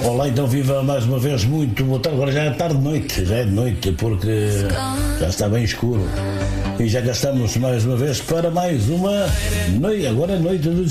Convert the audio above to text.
Olá, então viva mais uma vez, muito boa tarde. Agora já é tarde de noite, porque já está bem escuro. E já cá estamos mais uma vez para mais uma noite, agora é noite de